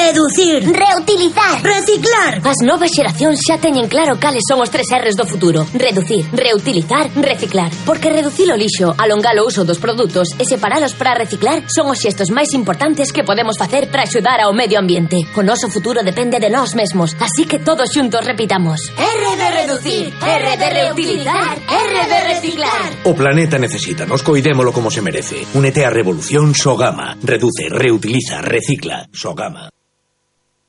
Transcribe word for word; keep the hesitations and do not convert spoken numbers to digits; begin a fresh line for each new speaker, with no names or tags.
Reducir.
Reutilizar.
Reciclar.
As novas xeracións xa teñen claro cales son os tres R's do futuro. Reducir, reutilizar, reciclar. Porque reducir o lixo, alongar o uso dos produtos e separalos para reciclar son os xestos máis importantes que podemos facer para axudar ao medio ambiente. O noso futuro depende de nós mesmos, así que todos xuntos repitamos. R de reducir, R de reutilizar, R de reciclar.
O planeta necesita, nos coidémolo como se merece. Únete á revolución Sogama. Reduce, reutiliza, recicla. Sogama.